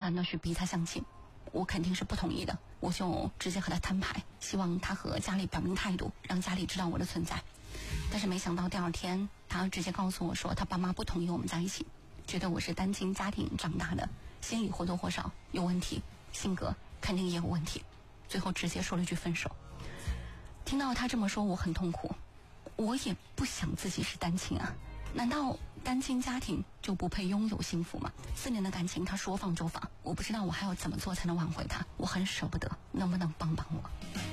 欢的去逼他相亲，我肯定是不同意的，我就直接和他摊牌，希望他和家里表明态度，让家里知道我的存在。但是没想到第二天他直接告诉我说他爸妈不同意我们在一起，觉得我是单亲家庭长大的，心理或多或少有问题，性格肯定也有问题，最后直接说了一句分手。听到他这么说我很痛苦，我也不想自己是单亲啊，难道单亲家庭就不配拥有幸福吗？4年的感情他说放就放，我不知道我还要怎么做才能挽回他，我很舍不得，能不能帮帮我？